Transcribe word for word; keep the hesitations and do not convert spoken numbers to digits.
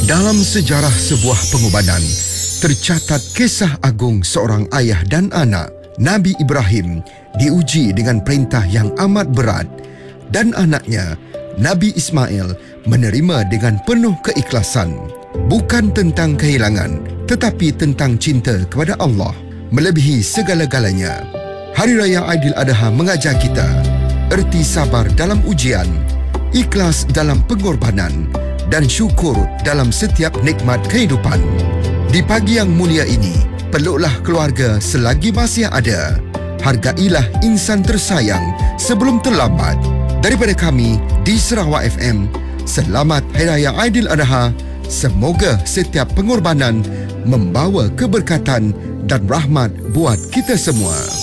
Dalam sejarah sebuah pengorbanan, tercatat kisah agung seorang ayah dan anak. Nabi Ibrahim diuji dengan perintah yang amat berat dan anaknya, Nabi Ismail, menerima dengan penuh keikhlasan. Bukan tentang kehilangan, tetapi tentang cinta kepada Allah melebihi segala-galanya. Hari Raya Aidiladha mengajar kita erti sabar dalam ujian, ikhlas dalam pengorbanan dan syukur dalam setiap nikmat kehidupan. Di pagi yang mulia ini, peluklah keluarga selagi masih ada. Hargailah insan tersayang sebelum terlambat. Daripada kami di Sarawak F M, selamat Hari Raya Aidiladha. Semoga setiap pengorbanan membawa keberkatan dan rahmat buat kita semua.